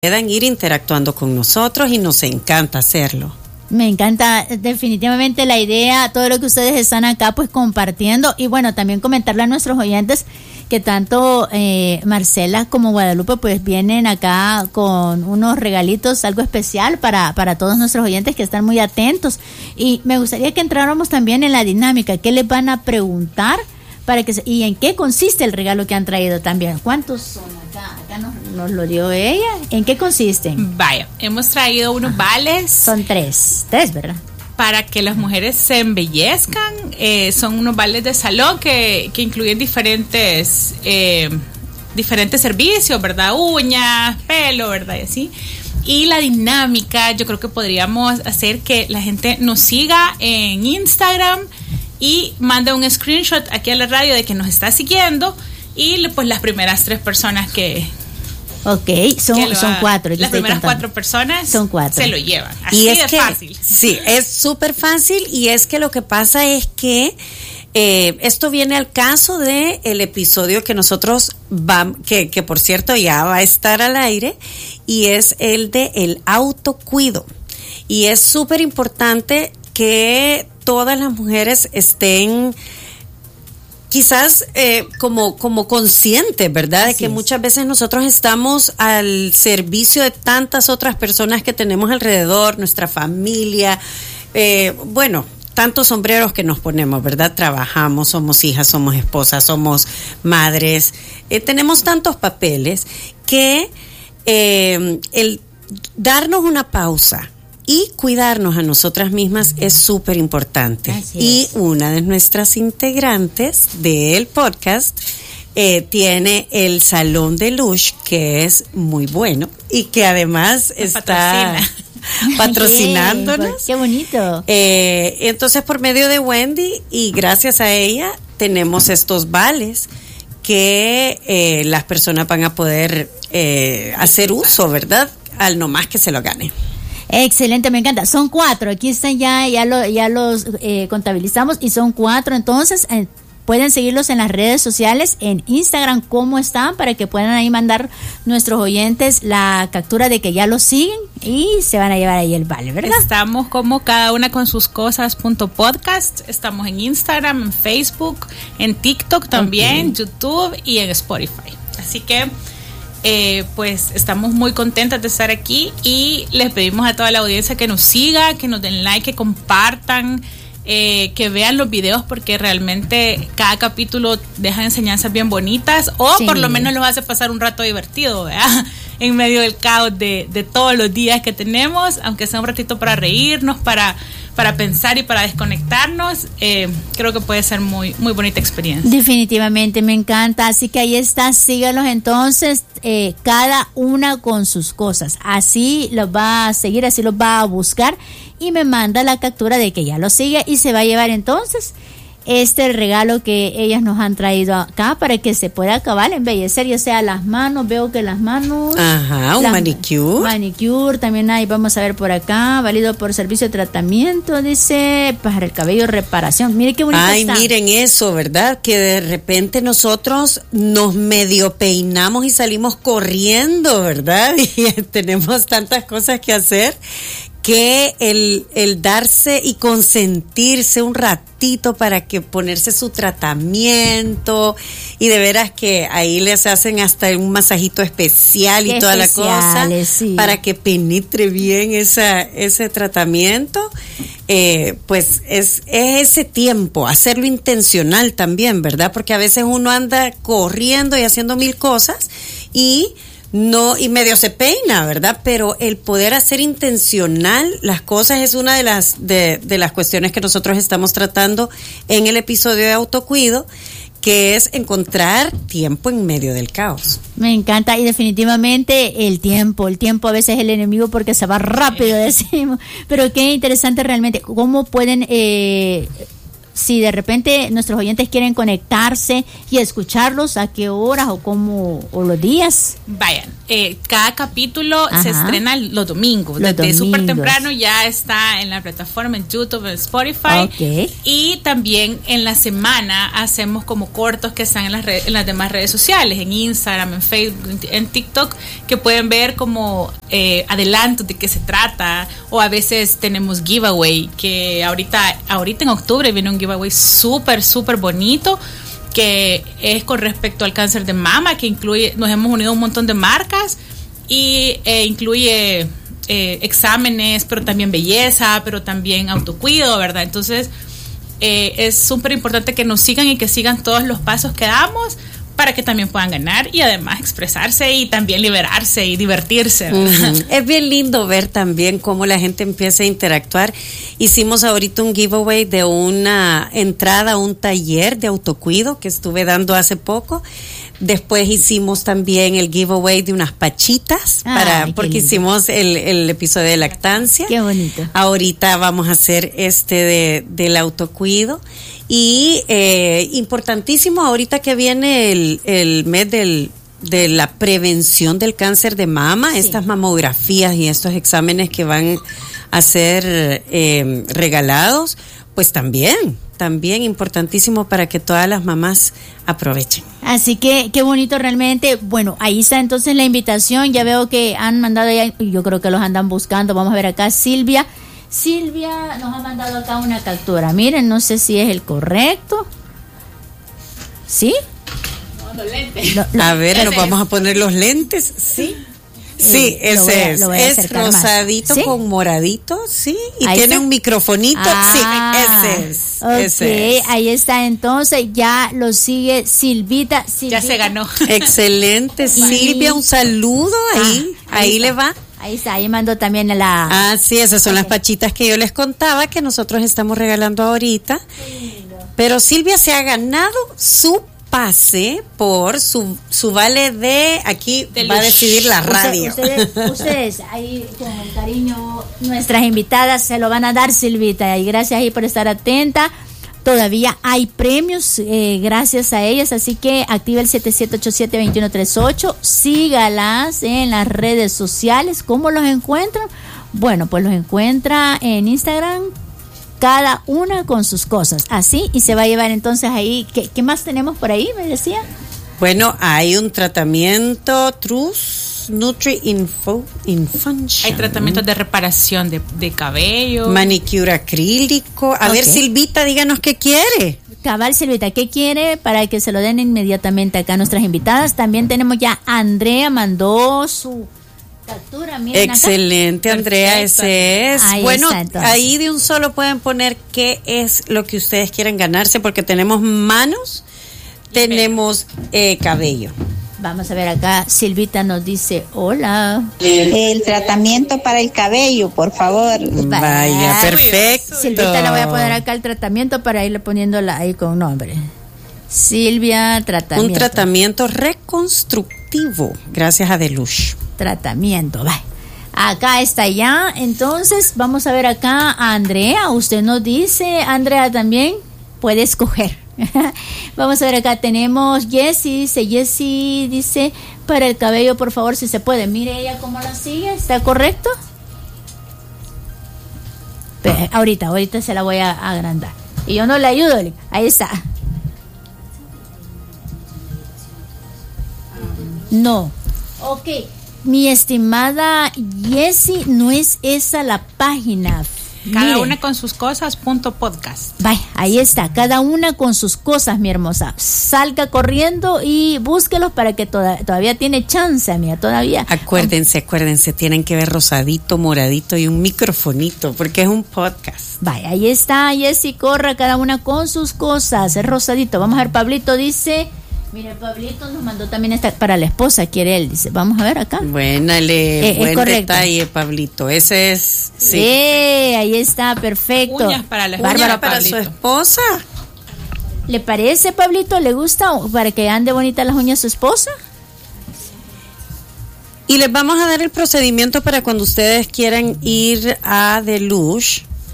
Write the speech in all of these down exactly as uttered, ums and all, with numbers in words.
puedan ir interactuando con nosotros y nos encanta hacerlo. Me encanta definitivamente la idea, todo lo que ustedes están acá pues compartiendo y bueno, también comentarle a nuestros oyentes que tanto eh, Marcela como Guadalupe pues vienen acá con unos regalitos, algo especial para, para todos nuestros oyentes que están muy atentos y me gustaría que entráramos también en la dinámica, ¿qué les van a preguntar? Para que se, y en qué consiste el regalo que han traído también. ¿Cuántos son acá? Acá nos, nos lo dio ella. ¿En qué consisten? Vaya, hemos traído unos Ajá. vales. Son tres, tres, ¿verdad? Para que las mujeres se embellezcan. Eh, son unos vales de salón que, que incluyen diferentes, eh, diferentes servicios, ¿verdad? Uñas, pelo, ¿verdad? Y así. Y la dinámica, yo creo que podríamos hacer que la gente nos siga en Instagram y manda un screenshot aquí a la radio de que nos está siguiendo y pues las primeras tres personas que ok, son, que son cuatro las primeras cuatro personas son cuatro. Se lo llevan, así y es de que, fácil. Sí, es súper fácil y es que lo que pasa es que eh, esto viene al caso de el episodio que nosotros vamos, que, que por cierto ya va a estar al aire y es el de el autocuido y es súper importante que todas las mujeres estén quizás eh, como, como conscientes, ¿verdad? Así de que es. Muchas veces nosotros estamos al servicio de tantas otras personas que tenemos alrededor, nuestra familia, eh, bueno, tantos sombreros que nos ponemos, ¿verdad? Trabajamos, somos hijas, somos esposas, somos madres, eh, tenemos tantos papeles que eh, el darnos una pausa y cuidarnos a nosotras mismas es súper importante. Y una de nuestras integrantes del podcast eh, tiene el Salón de Lush, que es muy bueno y que además Me está patrocina. patrocinándonos. Qué bonito. Eh, entonces, por medio de Wendy y gracias a ella, tenemos estos vales que eh, las personas van a poder eh, hacer uso, ¿verdad? Al nomás que se lo ganen. Excelente, me encanta. Son cuatro. Aquí están ya, ya, lo, ya los eh, contabilizamos y son cuatro. Entonces, eh, pueden seguirlos en las redes sociales, en Instagram, cómo están, para que puedan ahí mandar nuestros oyentes la captura de que ya los siguen y se van a llevar ahí el vale, ¿verdad? Estamos como cada una con sus cosas punto podcast. Estamos en Instagram, en Facebook, en TikTok también, okay. YouTube y en Spotify. Así que Eh, pues estamos muy contentas de estar aquí y les pedimos a toda la audiencia que nos siga, que nos den like, que compartan, eh, que vean los videos porque realmente cada capítulo deja enseñanzas bien bonitas o sí. Por lo menos los hace pasar un rato divertido, ¿verdad? En medio del caos de, de todos los días que tenemos, aunque sea un ratito para reírnos, para para pensar y para desconectarnos, eh, creo que puede ser muy muy bonita experiencia. Definitivamente, me encanta, así que ahí está, síganos entonces, eh, cada una con sus cosas, así los va a seguir, así los va a buscar y me manda la captura de que ya lo sigue y se va a llevar entonces este regalo que ellas nos han traído acá para que se pueda acabar, embellecer, ya sea las manos, veo que las manos. Ajá, un manicure. Manicure, también hay, vamos a ver por acá, válido por servicio de tratamiento, dice, para el cabello, reparación. Mire qué bonito Ay, está. Miren eso, ¿verdad? Que de repente nosotros nos medio peinamos y salimos corriendo, ¿verdad? Y tenemos tantas cosas que hacer que el, el darse y consentirse un ratito para que ponerse su tratamiento y de veras que ahí les hacen hasta un masajito especial y toda la cosa sí. Para que penetre bien esa, ese tratamiento, eh, pues es, es ese tiempo, hacerlo intencional también, ¿verdad? Porque a veces uno anda corriendo y haciendo mil cosas y no, y medio se peina, ¿verdad? Pero el poder hacer intencional las cosas es una de las de, de las cuestiones que nosotros estamos tratando en el episodio de autocuido, que es encontrar tiempo en medio del caos. Me encanta y definitivamente el tiempo, el tiempo a veces es el enemigo porque se va rápido, decimos, pero qué interesante realmente cómo pueden eh, si de repente nuestros oyentes quieren conectarse y escucharlos, ¿a qué horas o cómo, o los días? Vayan, eh, cada capítulo Ajá. se estrena los domingos. Los Desde súper domingos. temprano ya está en la plataforma, en YouTube, en Spotify. Ok. Y también en la semana hacemos como cortos que están en las, redes, en las demás redes sociales, en Instagram, en Facebook, en TikTok, que pueden ver como eh, adelantos de qué se trata. O a veces tenemos giveaway, que ahorita, ahorita en octubre viene un giveaway súper, súper bonito, que es con respecto al cáncer de mama, que incluye, nos hemos unido a un montón de marcas y eh, incluye eh, exámenes, pero también belleza, pero también autocuido, ¿verdad? Entonces eh, es súper importante que nos sigan y que sigan todos los pasos que damos para que también puedan ganar y además expresarse y también liberarse y divertirse. Uh-huh. Es bien lindo ver también cómo la gente empieza a interactuar. Hicimos ahorita un giveaway de una entrada a un taller de autocuido que estuve dando hace poco. Después hicimos también el giveaway de unas pachitas, Ay, para qué porque lindo. hicimos el, el episodio de lactancia. Qué bonito. Ahorita vamos a hacer este de, del autocuido. Y eh, importantísimo ahorita que viene el, el mes del, de la prevención del cáncer de mama, sí. Estas mamografías y estos exámenes que van a ser eh, regalados, pues también, también importantísimo para que todas las mamás aprovechen. Así que qué bonito realmente. Bueno, ahí está entonces la invitación. Ya veo que han mandado ya, yo creo que los andan buscando. Vamos a ver acá, Silvia. Silvia nos ha mandado acá una captura. Miren, no sé si es el correcto. ¿Sí? No, los lentes. Lo, lo, a ver, ese nos es. vamos a poner los lentes. Sí. Sí, Eh, lo voy ese a- es. lo voy a Es acercar más. rosadito ¿Sí? con moradito, sí. Y Ahí tiene está. un microfonito. Ah, sí, ese es. Ok, Ese es. ahí está entonces. Ya lo sigue Silvita. Silvita. Ya se ganó. Excelente, Silvia, un saludo ahí. Ah, ahí ahí le está. va. Ahí está, ahí mandó también la... Ah, sí, esas son Ok. las pachitas que yo les contaba que nosotros estamos regalando ahorita. Pero Silvia se ha ganado su pase por su, su vale de, aquí De va a luz. decidir la Usted- radio. Ustedes, ustedes, ahí con el cariño, nuestras invitadas se lo van a dar, Silvita, y gracias ahí por estar atenta. Todavía hay premios eh, gracias a ellas, así que activa el siete siete ocho siete, dos uno tres ocho, sígalas en las redes sociales. ¿Cómo los encuentran? Bueno, pues los encuentra en Instagram, cada una con sus cosas, así, y se va a llevar entonces ahí. ¿Qué, qué más tenemos por ahí, me decía? Bueno, hay un tratamiento Trus Nutri Info Infunction. Hay tratamientos de reparación de, de cabello. Manicure acrílico. A Ok. ver, Silvita, díganos qué quiere. Cabal, Silvita, ¿qué quiere? Para que se lo den inmediatamente acá a nuestras invitadas. También tenemos ya, Andrea mandó su captura, miren acá. Excelente, Andrea, Perfecto. ese es. Ahí Bueno, está, entonces. ahí de un solo pueden poner qué es lo que ustedes quieren ganarse, porque tenemos manos, tenemos eh, cabello. Vamos a ver acá, Silvita nos dice, hola. El tratamiento para el cabello, por favor. Vaya, Vaya, perfecto. Silvita, le voy a poner acá el tratamiento para irle poniéndola ahí con nombre. Silvia, tratamiento. Un tratamiento reconstructivo, gracias a Deluxe. Tratamiento, va. Acá está ya. Entonces, vamos a ver acá a Andrea. Usted nos dice, Andrea también puede escoger. Vamos a ver acá, tenemos Jessie, dice Jessie, dice, para el cabello, por favor, si se puede. Mire ella cómo la sigue, ¿está correcto? Pero, ahorita, ahorita se la voy a agrandar. Y yo no le ayudo, ahí está. No. Ok, mi estimada Jessie, no es esa la página. Cada Mire. una con sus cosas, punto podcast. Vaya, ahí está, cada una con sus cosas, mi hermosa. Salga corriendo y búsquelos para que toda, todavía tiene chance, mía, todavía. Acuérdense, acuérdense, tienen que ver rosadito, moradito y un microfonito, porque es un podcast. Vaya, ahí está, Jessy, corra, cada una con sus cosas, es rosadito. Vamos a ver, Pablito dice, mire, Pablito nos mandó también esta para la esposa, quiere él, dice, vamos a ver acá. Buénale, Eh, es buen correcto. detalle, Pablito. Ese es, sí. Eh, ahí está, perfecto. Uñas para la Uñas esposa, para Pablito. su esposa. ¿Le parece, Pablito? ¿Le gusta para que ande bonita las uñas su esposa? Y les vamos a dar el procedimiento para cuando ustedes quieran ir a Deluxe.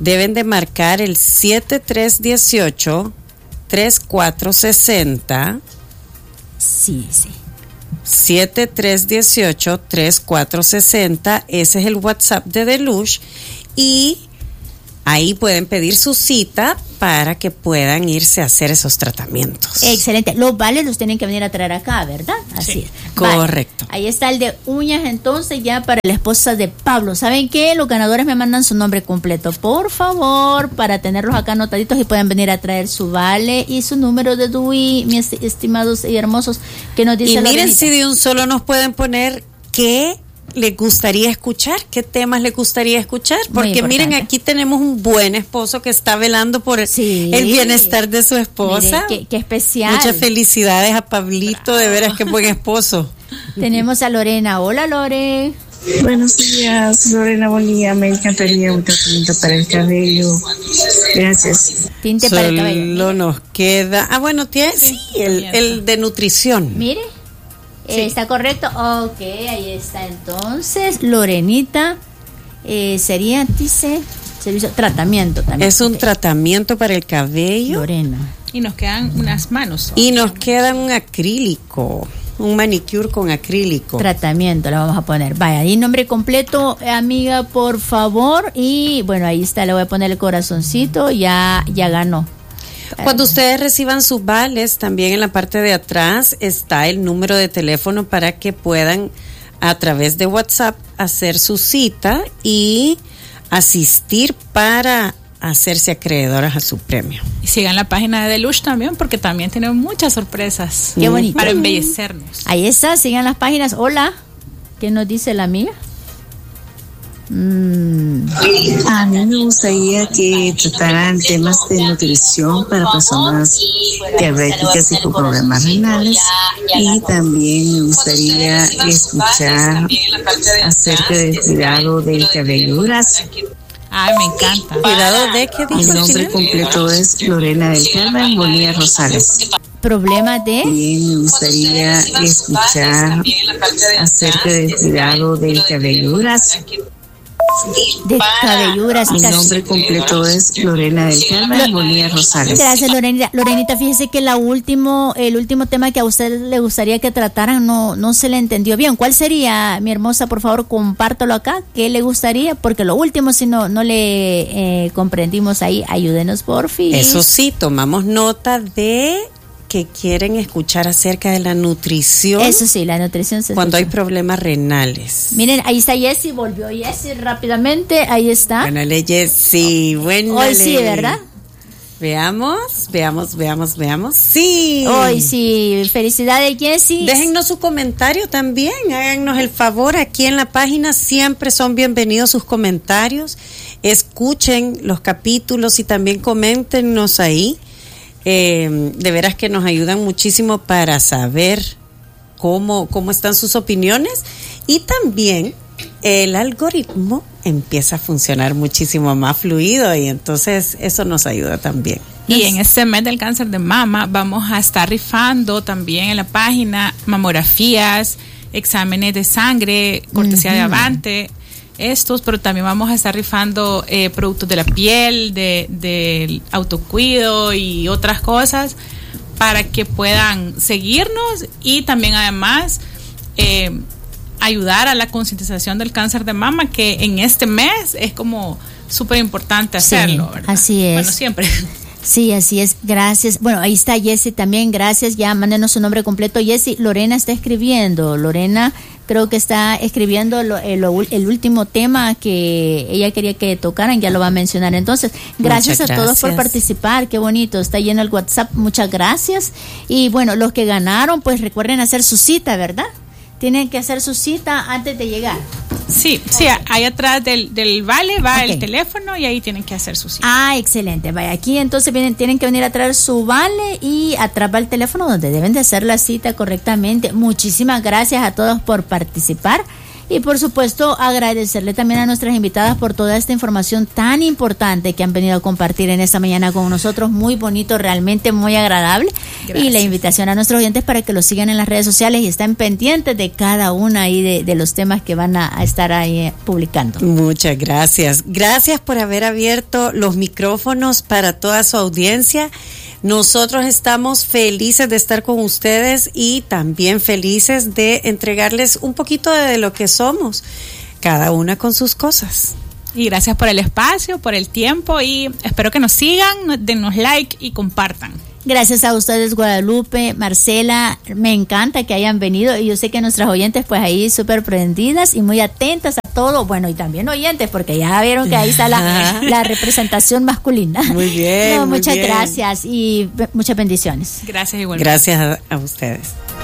deben de marcar el siete tres uno ocho, tres cuatro seis cero. Sí, sí. siete tres uno ocho, tres cuatro seis cero, ese es el WhatsApp de Deluxe, y ahí pueden pedir su cita para que puedan irse a hacer esos tratamientos. Excelente. Los vales los tienen que venir a traer acá, ¿verdad? Así sí, es. Correcto. Vale. Ahí está el de uñas, entonces, ya para la esposa de Pablo. ¿Saben qué? Los ganadores me mandan su nombre completo, por favor, para tenerlos acá anotaditos y puedan venir a traer su vale y su número de D U I, mis estimados y hermosos, que nos dice Y miren Lorenita. si de un solo nos pueden poner qué les gustaría escuchar, qué temas les gustaría escuchar, porque miren, aquí tenemos un buen esposo que está velando por sí. el bienestar de su esposa. Miren, qué, qué especial. Muchas felicidades a Pablito, de veras que buen esposo. Tenemos a Lorena. Hola, Lore. Buenos días, Lorena Bonilla. Me encantaría un tratamiento para el cabello. Gracias. Tinte Solo para el cabello. Solo nos queda. Ah, bueno, tiene sí, sí el, el de nutrición. Mire. Sí. ¿Está correcto? Ok, ahí está. Entonces, Lorenita, eh, sería, dice, servicio, tratamiento también. Es un okay. tratamiento para el cabello. Lorena. Y nos quedan unas manos. Y nos queda un acrílico, un manicure con acrílico. Tratamiento, la vamos a poner. Vaya, ahí nombre completo, amiga, por favor. Y bueno, ahí está, le voy a poner el corazoncito, ya, ya ganó. Cuando ustedes reciban sus vales, también en la parte de atrás está el número de teléfono para que puedan a través de WhatsApp hacer su cita y asistir para hacerse acreedoras a su premio. Y sigan la página de Deluxe también, porque también tienen muchas sorpresas. Qué bonito. Para embellecernos. Ahí está, sigan las páginas. Hola, ¿qué nos dice la amiga? Mm. A mí me gustaría que trataran temas de nutrición para personas diabéticas y con problemas renales, y también me gustaría escuchar acerca del cuidado del cabello graso. Ay, me encanta. Cuidado de que Mi nombre completo es Lorena del Carmen Bonilla Rosales. Problema de. También me gustaría escuchar acerca del cuidado del cabello graso. De cabelluras. Mi nombre completo es Lorena del Carmen Bonilla Rosales. Gracias, Lorenita. Lorenita, fíjese que la último, el último tema que a usted le gustaría que trataran no, no se le entendió bien. ¿Cuál sería, mi hermosa? Por favor, compártalo acá. ¿Qué le gustaría? Porque lo último, si no, no le eh, comprendimos ahí, ayúdenos, por fin. Eso sí, tomamos nota de que quieren escuchar acerca de la nutrición. Eso sí, la nutrición se cuando escucha. hay problemas renales. Miren, ahí está Jessy, volvió Jessy rápidamente, ahí está. Buenale, Jessy, buenale. Hoy sí, ¿verdad? Veamos, veamos, veamos, veamos. Sí. Hoy sí, felicidades, Jessy. Déjennos su comentario también, háganos el favor, aquí en la página siempre son bienvenidos sus comentarios. Escuchen los capítulos y también coméntenos ahí. Eh, de veras que nos ayudan muchísimo para saber cómo, cómo están sus opiniones, y también el algoritmo empieza a funcionar muchísimo más fluido, y entonces eso nos ayuda también. Y en este mes del cáncer de mama vamos a estar rifando también en la página mamografías, exámenes de sangre, cortesía uh-huh. de Avante, estos, pero también vamos a estar rifando eh, productos de la piel, de, de autocuido y otras cosas para que puedan seguirnos, y también además eh, ayudar a la concientización del cáncer de mama, que en este mes es como súper importante hacerlo, sí, ¿verdad? Así es. Bueno, siempre. Sí, así es, gracias. Bueno, ahí está Jessy también, gracias. Ya mándenos su nombre completo. Jessy, Lorena está escribiendo. Lorena creo que está escribiendo lo, el, el último tema que ella quería que tocaran, ya lo va a mencionar. Entonces, gracias, gracias a todos por participar, qué bonito, está lleno el WhatsApp, muchas gracias. Y bueno, los que ganaron, pues recuerden hacer su cita, ¿verdad? Tienen que hacer su cita antes de llegar. Sí, sí, ahí atrás del, del vale va okay. el teléfono, y ahí tienen que hacer su cita. Ah, excelente. Vaya, aquí entonces vienen, tienen que venir a traer su vale, y atrás va el teléfono donde deben de hacer la cita correctamente. Muchísimas gracias a todos por participar. Y por supuesto agradecerle también a nuestras invitadas por toda esta información tan importante que han venido a compartir en esta mañana con nosotros, muy bonito, realmente muy agradable. Gracias. Y la invitación a nuestros oyentes para que los sigan en las redes sociales y estén pendientes de cada una ahí de, de los temas que van a, a estar ahí eh, publicando. Muchas gracias. Gracias por haber abierto los micrófonos para toda su audiencia. Nosotros estamos felices de estar con ustedes y también felices de entregarles un poquito de lo que somos, cada una con sus cosas. Y gracias por el espacio, por el tiempo y espero que nos sigan, denos like y compartan. Gracias a ustedes, Guadalupe, Marcela, me encanta que hayan venido y yo sé que nuestras oyentes pues ahí súper prendidas y muy atentas a todo, bueno, y también oyentes porque ya vieron que ahí está la, la representación masculina. Muy bien, no, muy muchas bien. Gracias y muchas bendiciones. Gracias igualmente. Gracias a, a ustedes.